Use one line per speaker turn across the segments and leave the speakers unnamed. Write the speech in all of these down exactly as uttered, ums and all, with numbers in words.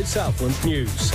Southland News.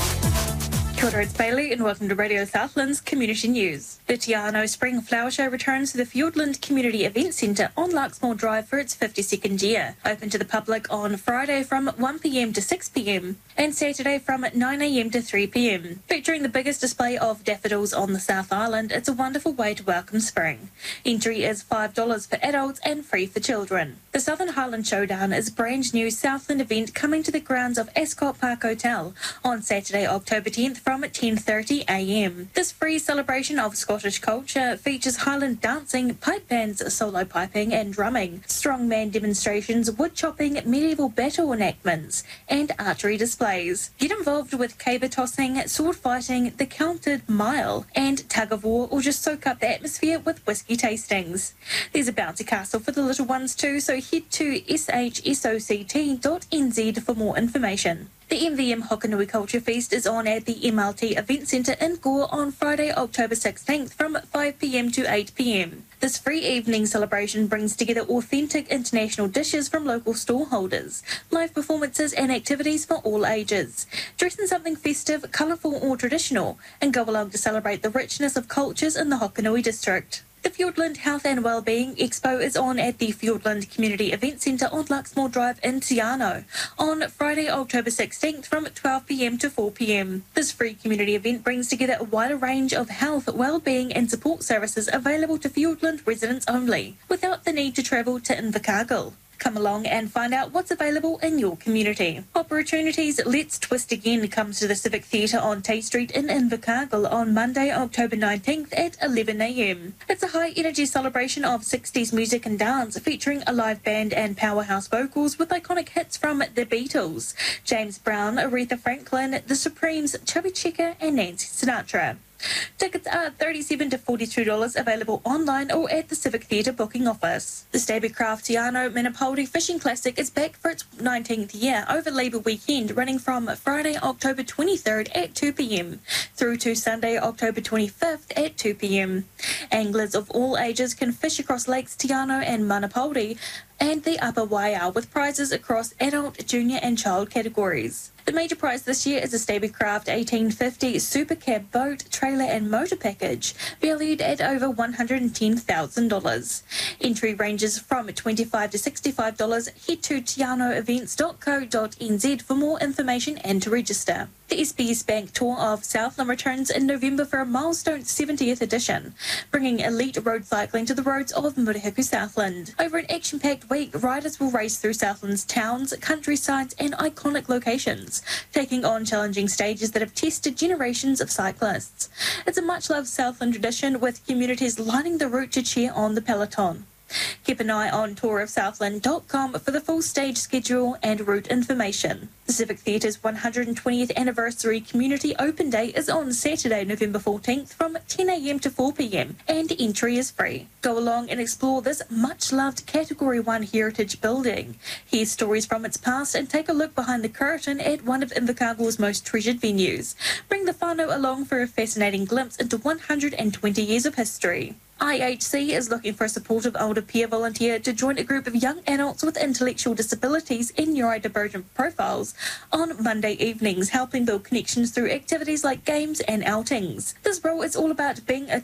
Kia ora, it's Bailey and welcome to Radio Southland's Community News. The Te Anau Spring Flower Show returns to the Fiordland Community Event Centre on Larksmore Drive for its fifty-second year. Open to the public on Friday from one p m to six p m and Saturday from nine a m to three p m. Featuring the biggest display of daffodils on the South Island, it's a wonderful way to welcome spring. Entry is five dollars for adults and free for children. The Southern Highland Showdown is a brand new Southland event coming to the grounds of Ascot Park Hotel on Saturday, October tenth from ten thirty a m. This free celebration of Scottish culture features Highland dancing, pipe bands, solo piping and drumming, strongman demonstrations, wood chopping, medieval battle enactments and archery displays. Get involved with caber tossing, sword fighting, the counted mile and tug of war, or just soak up the atmosphere with whisky tastings. There's a bouncy castle for the little ones too, so head to s h soct dot n z for more information. The M V M Hokanui Culture Feast is on at the M L T Event Centre in Gore on Friday, October sixteenth from five p m to eight p m. This free evening celebration brings together authentic international dishes from local stallholders, live performances and activities for all ages. Dress in something festive, colourful or traditional and go along to celebrate the richness of cultures in the Hokanui district. The Fiordland Health and Wellbeing Expo is on at the Fiordland Community Event Centre on Larksmore Drive in Te Anau on Friday, October sixteenth from twelve p m to four p m. This free community event brings together a wider range of health, wellbeing and support services available to Fiordland residents only, without the need to travel to Invercargill. Come along and find out what's available in your community. Opportunities Let's Twist Again comes to the Civic Theatre on Tay Street in Invercargill on Monday, October nineteenth at eleven a m. It's a high-energy celebration of sixties music and dance featuring a live band and powerhouse vocals with iconic hits from The Beatles, James Brown, Aretha Franklin, The Supremes, Chubby Checker and Nancy Sinatra. Tickets are thirty-seven to forty-two dollars, available online or at the Civic Theatre booking office. The Stabbycraft Te Anau Menopoldi Fishing Classic is back for its nineteenth year over Labour weekend, running from Friday, October twenty-third at two p m through to Sunday, October twenty-fifth at two p m. Anglers of all ages can fish across Lakes Te Anau and Manapoldi and the Upper Waiau with prizes across adult, junior and child categories. The major prize this year is a Stabbycraft eighteen fifty Super Cab boat, trailer and motor package, valued at over one hundred ten thousand dollars. Entry ranges from twenty-five dollars to sixty-five dollars. Head to te anau events dot co dot n z for more information and to register. The S B S Bank Tour of Southland returns in November for a milestone seventieth edition, bringing elite road cycling to the roads of Murihiku Southland. Over an action-packed week, riders will race through Southland's towns, countrysides and iconic locations, taking on challenging stages that have tested generations of cyclists. It's a much-loved Southland tradition, with communities lining the route to cheer on the peloton. Keep an eye on tour of southland dot com for the full stage schedule and route information. The Civic Theatre's one hundred twentieth Anniversary Community Open Day is on Saturday, November fourteenth from ten a m to four p m and entry is free. Go along and explore this much-loved Category one heritage building. Hear stories from its past and take a look behind the curtain at one of Invercargill's most treasured venues. Bring the whānau along for a fascinating glimpse into one hundred twenty years of history. I H C is looking for a supportive older peer volunteer to join a group of young adults with intellectual disabilities and neurodivergent profiles on Monday evenings, helping build connections through activities like games and outings. This role is all about being a